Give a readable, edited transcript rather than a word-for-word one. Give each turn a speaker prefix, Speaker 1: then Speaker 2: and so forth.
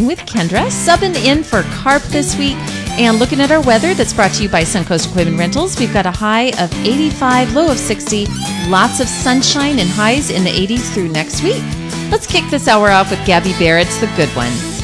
Speaker 1: chatting with Kendra, subbing in for Carp this week, and looking at our weather that's brought to you by Suncoast Equipment Rentals. We've got a high of 85, low of 60, lots of sunshine and highs in the 80s through next week. Let's kick this hour off with Gabby Barrett's The Good One.